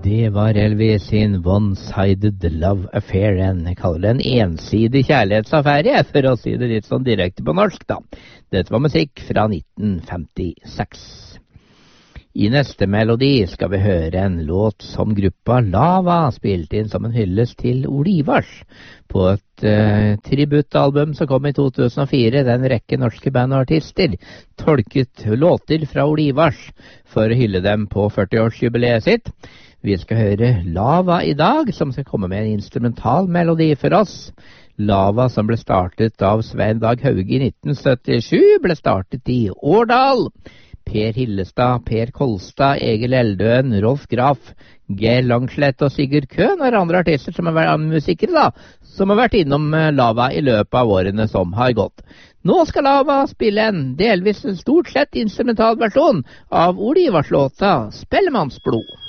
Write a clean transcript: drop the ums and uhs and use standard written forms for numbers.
Det var Elvis sin One-Sided Love Affair, jeg kaller det en ensidig kjærlighetsaffære, for å si det litt sånn direkte på norsk da. Dette var musikk fra 1956. I neste melodi skal vi høre en låt som gruppa Lava spilte inn som en hyllest til Ole Ivars på et tributalbum som kom i 2004. Den rekke norske band og artister tolket låter fra Ole Ivars for å hylle dem på 40-årsjubileet sitt. Vi skal høre Lava i dag, som skal komme med en instrumental melodi for oss. Lava, som ble startet av Svein Dag Hauge i 1977, ble startet i Årdal. Per Hillestad, Per Kolstad, Egil Eldøen, Rolf Graf, Geir Langslett og Sigurd Køhn er andre artister som har vært musikere som har vært innom Lava i løpet av årene som har gått. Nå skal Lava spille en delvis stort sett instrumental versjon av Ole Ivars låta Spellemannsblod.